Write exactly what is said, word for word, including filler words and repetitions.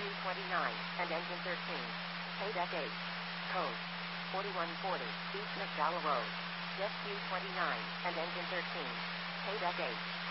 Q twenty-nine, and engine thirteen. Paydeck eight. Code forty-one forty, East McDowell Road. Jet Q twenty-nine, and engine thirteen. Paydeck eight.